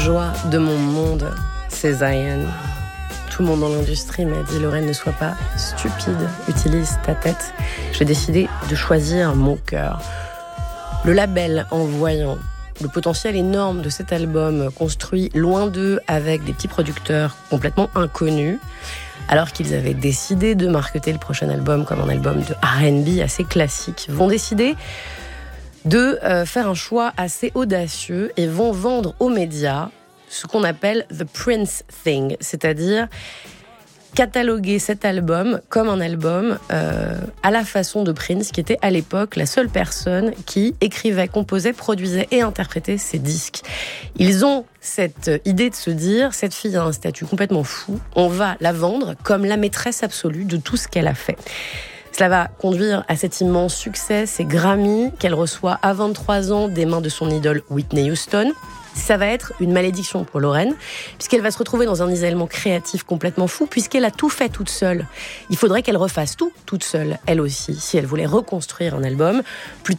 Joie de mon monde, c'est Zion. Tout le monde dans l'industrie m'a dit « Lorraine, ne sois pas stupide, utilise ta tête ». J'ai décidé de choisir mon cœur. Le label, en voyant le potentiel énorme de cet album, construit loin d'eux avec des petits producteurs complètement inconnus, alors qu'ils avaient décidé de marketer le prochain album comme un album de R&B assez classique, vont décider de faire un choix assez audacieux et vont vendre aux médias ce qu'on appelle The Prince Thing, c'est-à-dire cataloguer cet album comme un album à la façon de Prince, qui était à l'époque la seule personne qui écrivait, composait, produisait et interprétait ses disques. Ils ont cette idée de se dire, cette fille a un statut complètement fou, on va la vendre comme la maîtresse absolue de tout ce qu'elle a fait. Cela va conduire à cet immense succès, ces Grammy qu'elle reçoit à 23 ans des mains de son idole Whitney Houston. Ça va être une malédiction pour Lorraine, puisqu'elle va se retrouver dans un isolement créatif complètement fou, puisqu'elle a tout fait toute seule. Il faudrait qu'elle refasse tout toute seule, elle aussi, si elle voulait reconstruire un album. Plus tard,